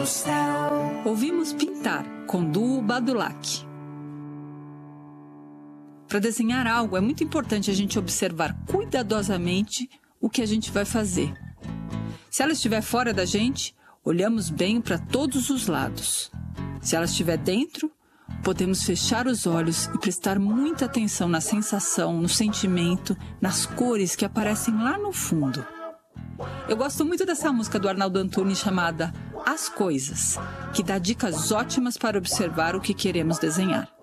Ouvimos Pintar, com Duo Badulac. Para desenhar algo, é muito importante a gente observar cuidadosamente o que a gente vai fazer. Se ela estiver fora da gente, olhamos bem para todos os lados. Se ela estiver dentro, podemos fechar os olhos e prestar muita atenção na sensação, no sentimento, nas cores que aparecem lá no fundo. Eu gosto muito dessa música do Arnaldo Antunes chamada As Coisas, que dá dicas ótimas para observar o que queremos desenhar.